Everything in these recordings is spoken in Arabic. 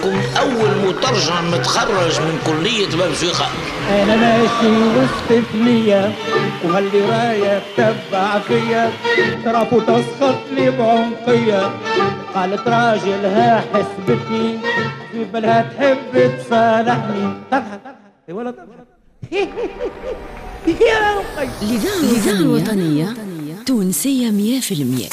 معكم أول مترجم متخرج من كلية بنفيقة. أنا ماشي وسط ثنية وهاللي رايك تبع فيا، ترافو تسخط لي بعنقية، قالت راجلها حسبتني في بالها تحب تصالحني. تضحك ولا تضحك يا رقي. الإذاعة الوطنية تونسية 100%.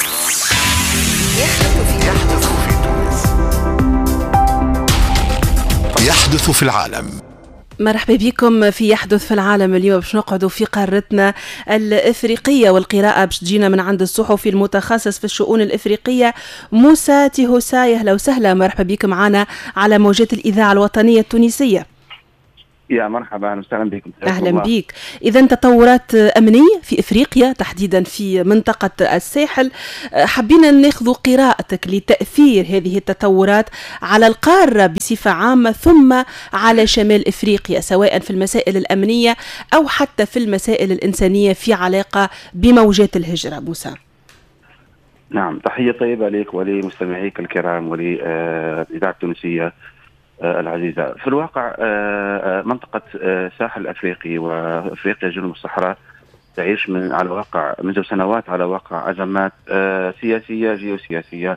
يحدث في العالم. مرحبا بكم في يحدث في العالم. اليوم باش نقعدوا في قارتنا الإفريقية، والقراءة باش تجينا من عند الصحفي المتخصص في الشؤون الإفريقية موسى تيهوساي. أهلا وسهلا، مرحبا بك معنا على موجات الإذاعة الوطنية التونسية. يا مرحبا، اهلا وسهلا بكم. اهلا بك. اذا تطورات امنيه في افريقيا تحديدا في منطقه الساحل، حبينا ناخذ قراءتك لتاثير هذه التطورات على القاره بصفه عامه ثم على شمال افريقيا، سواء في المسائل الامنيه او حتى في المسائل الانسانيه في علاقه بموجات الهجره. موسى. نعم، تحيه طيبه لك ولمستمعيك الكرام وللاذاعه التونسيه العزيزة. في الواقع منطقة ساحل أفريقي وأفريقيا جنوب الصحراء تعيش على الواقع منذ سنوات على واقع أزمات سياسية جيوسياسية،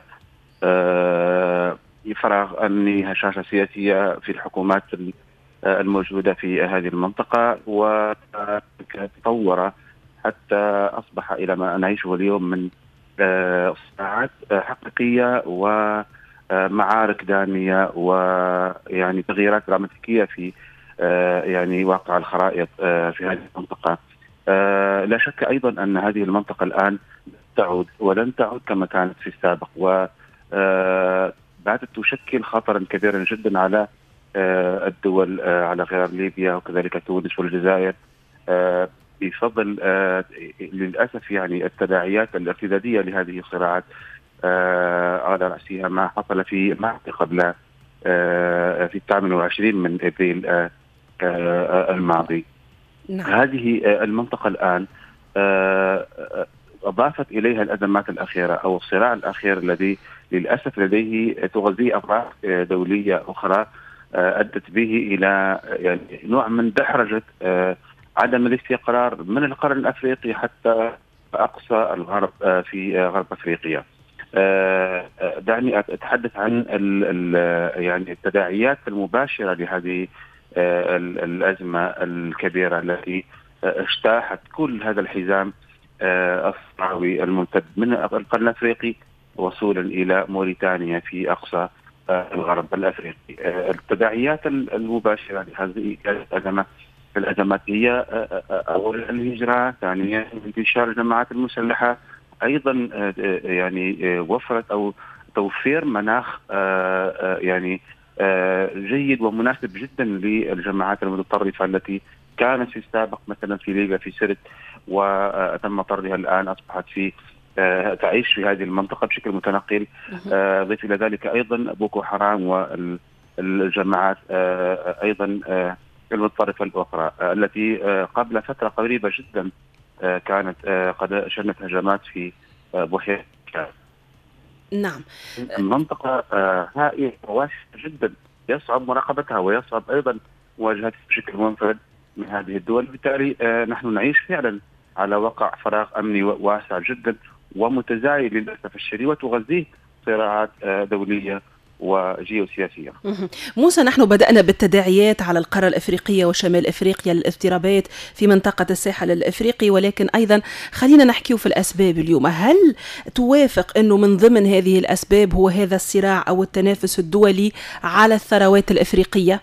فراغ أمني، هشاشة سياسية في الحكومات الموجودة في هذه المنطقة، وتطور حتى أصبح إلى ما نعيشه اليوم من صراعات حقيقية ومعارك دامية ويعني تغييرات دراماتيكية في يعني واقع الخرائط في هذه المنطقة. لا شك أيضا أن هذه المنطقة الآن تعود ولن تعود كما كانت في السابق، وباتت تشكل خطرا كبيرا جدا على الدول على غرار ليبيا وكذلك تونس والجزائر، بفضل للأسف يعني التداعيات الارتدادية لهذه الصراعات، على رأسها ما حصل في مالطا قبل في 28 من أبريل الماضي. نعم. هذه المنطقة الآن أضافت إليها الأزمات الأخيرة أو الصراع الأخير الذي للأسف لديه تغذيه أطراف دولية أخرى، أدت به إلى يعني نوع من دحرجة عدم الاستقرار من القرن الأفريقي حتى أقصى الغرب في غرب أفريقيا. دعني أتحدث عن يعني التداعيات المباشرة لهذه الأزمة الكبيرة التي اجتاحت كل هذا الحزام الصحراوي الممتد من القرن الأفريقي وصولا إلى موريتانيا في أقصى الغرب الأفريقي. التداعيات المباشرة لهذه الأزمات هي أولا الهجرة، ثانيا انتشار الجماعات المسلحة، أيضا يعني وفرت أو توفير مناخ يعني جيد ومناسب جدا للجماعات المتطرفة التي كانت في السابق مثلا في ليبيا في سرت وتم طردها، الآن أصبحت في تعيش في هذه المنطقة بشكل متنقل. ضيف إلى ذلك أيضا بوكو حرام والجماعات أيضا المتطرفة الأخرى التي قبل فترة قريبة جدا كانت قد شنت هجمات في بحيرة. نعم. المنطقة هائلة وواسعة جدا، يصعب مراقبتها ويصعب أيضا مواجهتها بشكل منفرد من هذه الدول. بالتالي نحن نعيش فعلا على واقع فراغ أمني واسع جدا ومتزايد للأسف الشديد، وتغذيه صراعات دولية وجيوسياسية. موسى، نحن بدأنا بالتداعيات على القارة الأفريقية وشمال أفريقيا للاضطرابات في منطقة الساحل الأفريقي، ولكن أيضا خلينا نحكي في الأسباب اليوم. هل توافق أنه من ضمن هذه الأسباب هو هذا الصراع أو التنافس الدولي على الثروات الأفريقية؟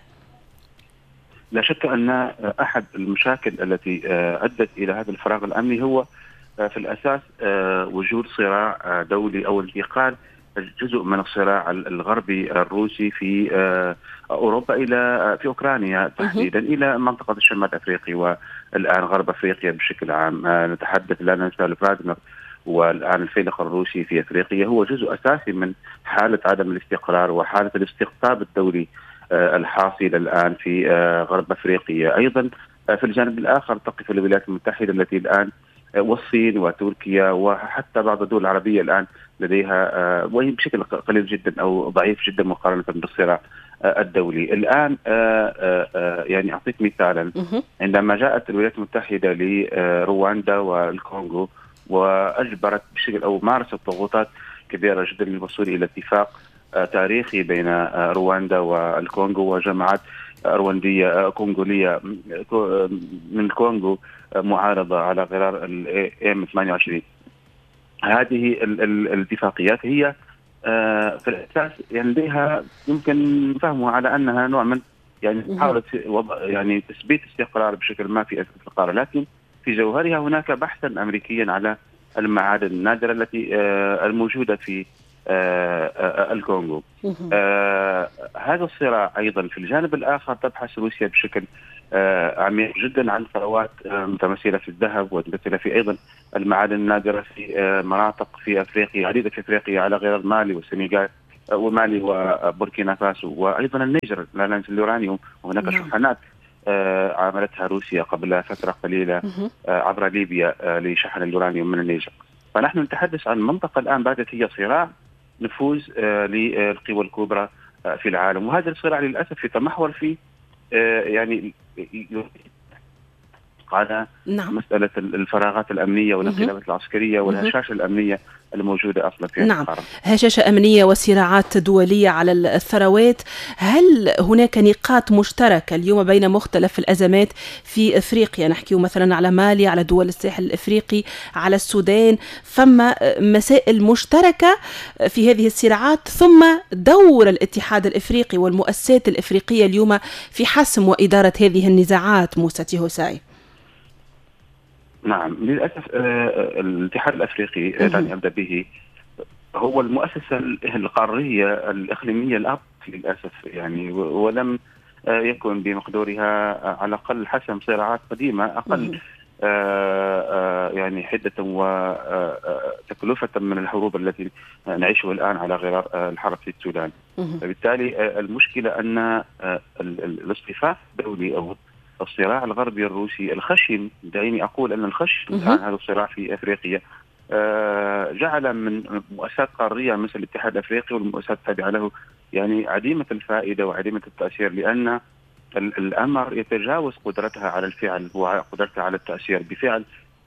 لا شك أن أحد المشاكل التي أدت إلى هذا الفراغ الأمني هو في الأساس وجود صراع دولي أو انتقال جزء من الصراع الغربي الروسي في أوروبا إلى في أوكرانيا تحديدا إلى منطقة الشمال الأفريقي والآن غرب أفريقيا بشكل عام. نتحدث لا ننسى فلاديمير والآن الفيلق الروسي في أفريقيا هو جزء أساسي من حالة عدم الاستقرار وحالة الاستقطاب الدولي الحاصل الآن في غرب أفريقيا. أيضا في الجانب الآخر تقف الولايات المتحدة التي الآن والصين وتركيا وحتى بعض الدول العربية الآن لديها وهي بشكل قليل جدا أو ضعيف جدا مقارنة بالصراع الدولي. الآن يعني أعطيك مثالا، عندما جاءت الولايات المتحدة لرواندا والكونغو وأجبرت بشكل أو مارست ضغوطات كبيرة جدا للوصول إلى اتفاق تاريخي بين رواندا والكونغو وجماعات رواندية كونغولية من الكونغو معارضة على غرار الام 28. هذه الاتفاقيات هي في الأساس يعني لديها يمكن فهمها على أنها نوع من يعني محاولة وضع يعني تثبيت استقرار بشكل ما في القارة، لكن في جوهرها هناك بحثا أمريكيا على المعادن النادرة التي الموجودة في الكونغو. هذا الصراع أيضا في الجانب الآخر تبحث روسيا بشكل عميق جدا عن ثروات متمثلة في الذهب ومتمثلة في أيضا المعادن النادرة في مناطق في أفريقيا عديدة في أفريقيا على غرار مالي والسنغال ومالي وبوركينا فاسو وأيضا النيجر اليورانيوم. وهناك شحنات عملتها روسيا قبل فترة قليلة عبر ليبيا لشحن اليورانيوم من النيجر. فنحن نتحدث عن منطقة الآن باتت هي صراع نفوذ للقوى الكبرى في العالم، وهذا الصراع للأسف يتمحور في يعني على مسألة الفراغات الأمنية والانقلابات العسكرية والهشاشة الأمنية الموجودة أصلا في القارة. هشاشة أمنية وصراعات دولية على الثروات. هل هناك نقاط مشتركة اليوم بين مختلف الأزمات في أفريقيا؟ نحكي مثلا على مالي، على دول الساحل الأفريقي، على السودان، ثم مسائل مشتركة في هذه الصراعات، ثم دور الاتحاد الأفريقي والمؤسسات الأفريقية اليوم في حسم وإدارة هذه النزاعات. موسى تيهوساي. نعم، للأسف الاتحاد الأفريقي يعني أبدأ به هو المؤسسة القارية الإقليمية الأب للأسف يعني، ولم يكن بمقدورها على الأقل حسم صراعات قديمة أقل يعني حدة وتكلفة من الحروب التي نعيشها الآن على غرار الحرب في السودان. فبالتالي المشكلة أن الاصطفاف الدولي أو الصراع الغربي الروسي الخشن، دعيني أقول أن الخشن عن هذا الصراع في أفريقيا جعل من مؤسسات قارية مثل الاتحاد الأفريقي والمؤسسات التابعة له يعني عديمة الفائدة وعديمة التأثير، لأن الأمر يتجاوز قدرتها على الفعل وقدرتها على التأثير بفعل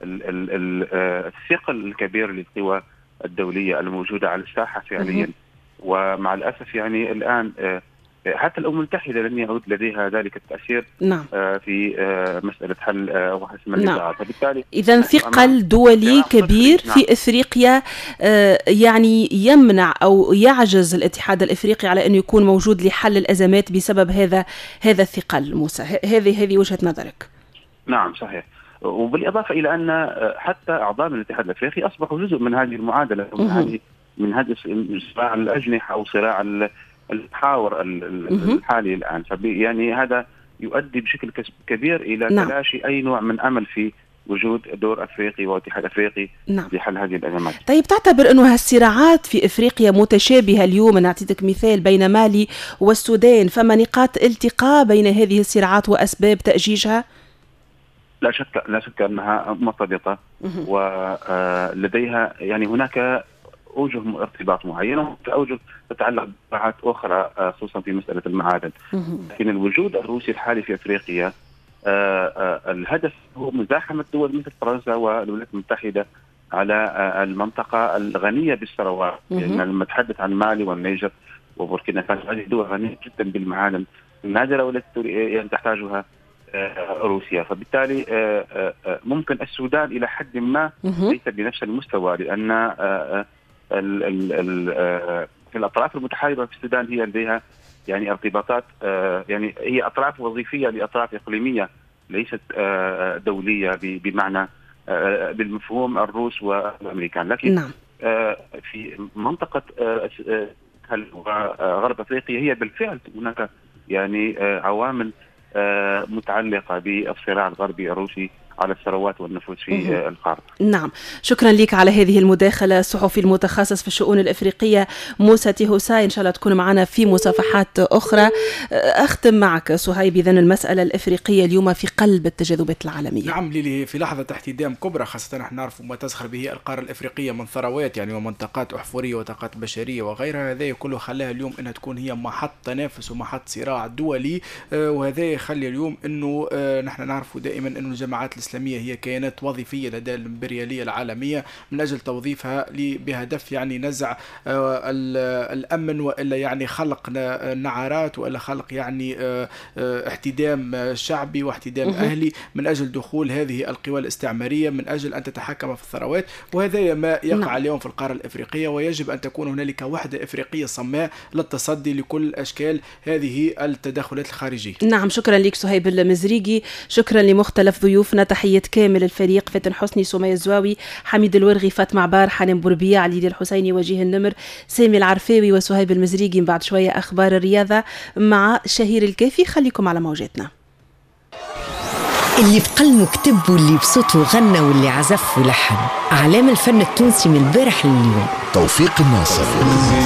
الثقل الكبير للقوى الدولية الموجودة على الساحة فعليا. ومع الأسف يعني الآن حتى الأمم المتحدة لن يعود لديها ذلك التأثير في مسألة حل وحسم النزاعات. فبالتالي إذا ثقل دولي كبير في إفريقيا يعني يمنع أو يعجز الاتحاد الإفريقي على أن يكون موجود لحل الأزمات بسبب هذا الثقل. موسى، هذه وجهة نظرك؟ نعم صحيح. وبالإضافة إلى أن حتى أعضاء من الاتحاد الإفريقي أصبحوا جزء من هذه المعادلة، من هذه صراع الأجنحة أو صراع المحاور الحالي الآن. يعني هذا يؤدي بشكل كبير إلى تلاشي أي نوع من أمل في وجود دور أفريقي واتحاد أفريقي لحل هذه الأزمات. طيب، تعتبر أنه هالصراعات في أفريقيا متشابهة اليوم؟ أنا أعطيتك مثال بين مالي والسودان، فما نقاط التقاء بين هذه الصراعات وأسباب تأجيجها؟ لا شك أنها مرتبطة ولديها يعني هناك أوجه ارتباط معينة وأوجه تتعلق بصراعات أخرى خصوصا في مسألة المعادن. لكن الوجود الروسي الحالي في أفريقيا الهدف هو مزاحمة دول مثل فرنسا والولايات المتحدة على المنطقة الغنية بالثروات. يعني لما نتحدث عن مالي والنيجر وبوركينا فاسو، هذه دول غنية جدا بالمعادن النادرة والتي تحتاجها روسيا. فبالتالي ممكن السودان إلى حد ما ليس بنفس المستوى، لأن الأطراف المتحاربة في السودان هي لديها يعني ارتباطات يعني هي أطراف وظيفية لأطراف إقليمية ليست دولية بمعنى بالمفهوم الروس والأمريكان. لكن في منطقة غرب أفريقيا هي بالفعل هناك يعني عوامل متعلقة بالصراع الغربي الروسي على الثروات والنفوذ في القارة. نعم، شكرا لك على هذه المداخلة. الصحفي المتخصص في الشؤون الإفريقية موسى تيهوساي، إن شاء الله تكون معنا في مصافحات أخرى. أختم معك صهيب، إذن المسألة الإفريقية اليوم في قلب التجاذبات العالمية. نعم ليلي، في لحظة احتدام كبرى، خاصة نحن نعرف ما تزخر به القارة الإفريقية من ثروات يعني ومنطقات أحفورية وطاقات بشرية وغيرها. هذا كله خلاها اليوم أنها تكون هي محط تنافس ومحط صراع دولي، وهذا يخلي اليوم أنه نحن نعرف دائما أن الجماعات الإسلامية هي كيانات وظيفية لدى الإمبريالية العالمية من أجل توظيفها بهدف يعني نزع الأمن، وإلا يعني خلق نعرات، وإلا خلق يعني احتدام شعبي واحتدام أهلي من أجل دخول هذه القوى الاستعمارية من أجل أن تتحكم في الثروات. وهذا ما يقع اليوم في القارة الإفريقية، ويجب أن تكون هنالك وحدة إفريقية صماء للتصدي لكل أشكال هذه التدخلات الخارجية. نعم، شكرا لك صهيب المزريقي، شكرا لمختلف ضيوفنا، تحية كامل الفريق: فاتن حسني، سمية الزواوي، حميد الورغي، فاطمة عبار، حنان بوربيع، علي الحسيني، وجيه النمر، سامي العرفاوي وصهيب المزريقي. من بعد شوية أخبار الرياضة مع شهير الكافي. خليكم على موجاتنا. اللي بقلمه كتب واللي بصوته غنى واللي عزف ولحن، أعلام الفن التونسي من البارح لليوم. توفيق الناصر.